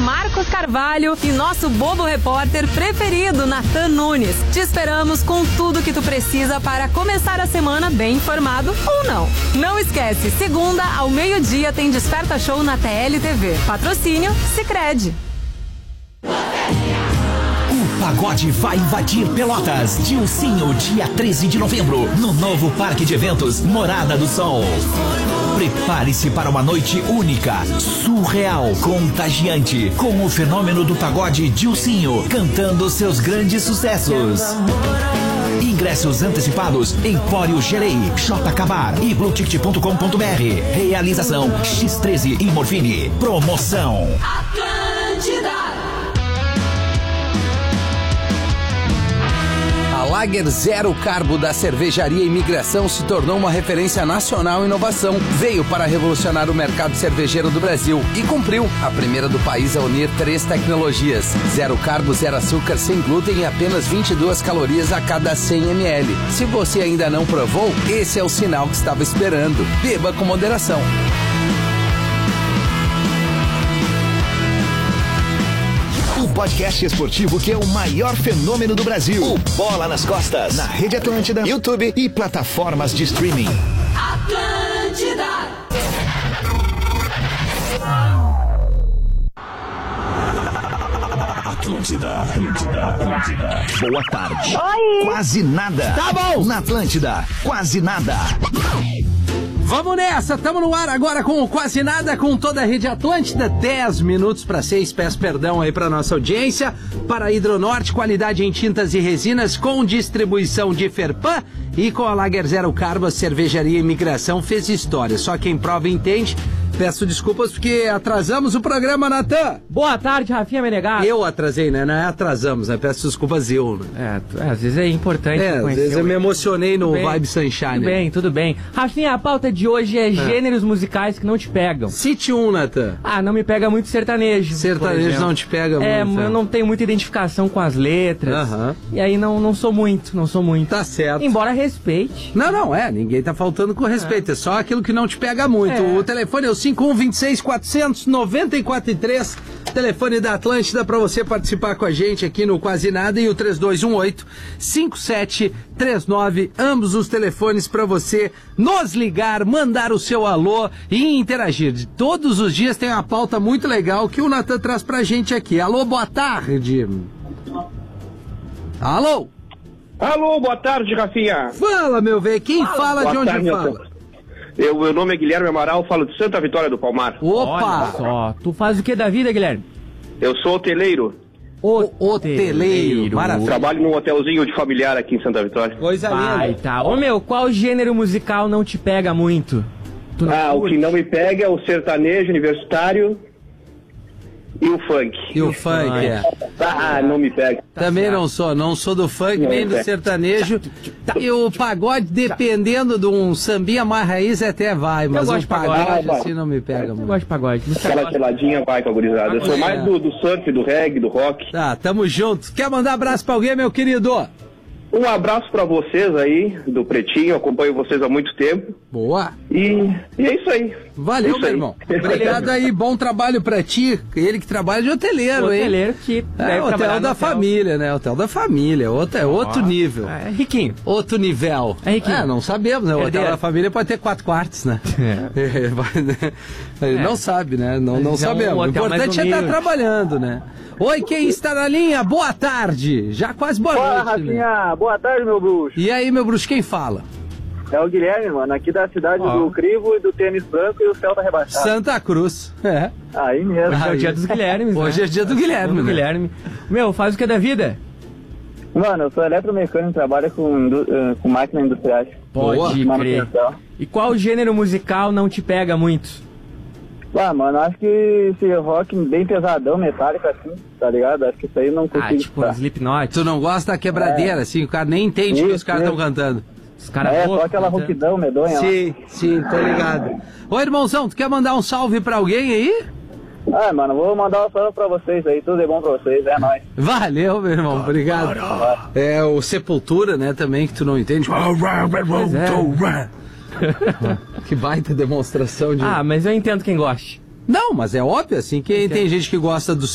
Marcos Carvalho e nosso bobo repórter preferido, Natan Nunes. Te esperamos com tudo que tu precisa para começar a semana bem informado ou não. Não esquece, segunda ao meio-dia tem Desperta Show na TLTV. Patrocínio Sicredi. O pagode vai invadir Pelotas. Dilcinho, dia 13 de novembro, no novo Parque de Eventos Morada do Sol. Prepare-se para uma noite única, surreal, contagiante, com o fenômeno do pagode Dilcinho, cantando seus grandes sucessos. Ingressos antecipados em Empório Gerei, Shop Acabar e blueticket.com.br. Realização X13 e Morfine. Promoção Atlântida. A Lager Zero Carbo da Cervejaria Imigração se tornou uma referência nacional em inovação. Veio para revolucionar o mercado cervejeiro do Brasil e cumpriu. A primeira do país a unir 3 tecnologias. Zero carbo, zero açúcar, sem glúten e apenas 22 calorias a cada 100 ml. Se você ainda não provou, esse é o sinal que estava esperando. Beba com moderação. O podcast esportivo que é o maior fenômeno do Brasil. O Bola nas Costas. Na Rede Atlântida, YouTube e plataformas de streaming. Atlântida. Atlântida. Boa tarde. Oi. Quase nada. Tá bom. Na Atlântida, quase nada. Vamos nessa, tamo no ar agora com o Quase Nada, com toda a Rede Atlântida, 10 minutos para 6, peço perdão aí pra nossa audiência, para Hidronorte, qualidade em tintas e resinas, com distribuição de Ferpan e com a Lager Zero Carbo, a Cervejaria Imigração fez história, só quem prova entende. Peço desculpas porque atrasamos o programa, Natan. Boa tarde, Rafinha Menegasso. Eu atrasei, né? Não é atrasamos, né? Peço desculpas eu. Né? Às vezes é importante. Às vezes eu me emocionei no Vibe Sunshine. Tudo bem. Rafinha, a pauta de hoje é gêneros musicais que não te pegam. Cite um, Natan. Não me pega muito sertanejo. Sertanejo não te pega muito. Eu não tenho muita identificação com as letras. E aí não sou muito. Tá certo. Embora respeite. Não, ninguém tá faltando com respeito. É só aquilo que não te pega muito. O telefone é o 5126-400-9403, telefone da Atlântida para você participar com a gente aqui no Quase Nada, e o 3218-5739, ambos os telefones para você nos ligar, mandar o seu alô e interagir. Todos os dias tem uma pauta muito legal que o Natan traz pra gente aqui. Alô, boa tarde. Alô, boa tarde, Rafinha. Fala, meu velho, quem fala, boa de onde tarde, fala? Meu nome é Guilherme Amaral, falo de Santa Vitória do Palmar. Opa! Olha só, tu faz o que da vida, Guilherme? Eu sou hoteleiro. Hoteleiro. Maravilha. Trabalho num hotelzinho de familiar aqui em Santa Vitória. Coisa linda. Tá. Qual gênero musical não te pega muito? O que não me pega é o sertanejo universitário e o funk. Não me pega. Também não sou do funk, nem do sertanejo. E o pagode, dependendo de um sambinha mais raiz, até vai, mas o pagode assim não me pega muito. Eu gosto de pagode. Aquela geladinha vai com a gurizada. Eu sou mais do surf, do reggae, do rock. Tá, tamo junto. Quer mandar abraço pra alguém, meu querido? Um abraço pra vocês aí, do Pretinho, eu acompanho vocês há muito tempo. Boa. E é isso aí. Valeu, meu irmão. Obrigado aí, bom trabalho pra ti. Ele que trabalha de hoteleiro, hein? Hoteleiro que deve hotel da família, né? Hotel da família, outro nível. É riquinho. Outro nível. É riquinho. Não sabemos, né? O hotel da família pode ter 4 quartos, né? Não sabe, né? Não sabemos. O importante é estar trabalhando, né? Oi, quem está na linha? Boa tarde. Já quase boa noite. Rafinha. Né? Boa tarde, meu bruxo. E aí, meu bruxo, quem fala? É o Guilherme, mano, aqui da cidade do Crivo e do Tênis Branco e o Céu tá rebaixado. Santa Cruz. Aí mesmo. Hoje é o dia dos Guilhermes, Hoje é dia do Guilherme, né? Guilherme. Faz o que da vida? Mano, eu sou eletromecânico, trabalho com máquinas industriais. Pode crer. E qual gênero musical não te pega muito? Mano, acho que esse rock bem pesadão, metálico assim, tá ligado? Acho que isso aí não consigo. Tipo Slipknot. Tu não gosta da quebradeira, assim, o cara nem entende o que os caras estão cantando. Os caras só aquela rockidão medonha. Sim, tô ligado. Ô, irmãozão, tu quer mandar um salve pra alguém aí? Mano, vou mandar um salve pra vocês aí, tudo é bom pra vocês, é nóis. Valeu, meu irmão, obrigado. É o Sepultura, né, também, que tu não entende. Que baita demonstração de... mas eu entendo quem goste. Não, mas é óbvio, assim, que tem gente que gosta do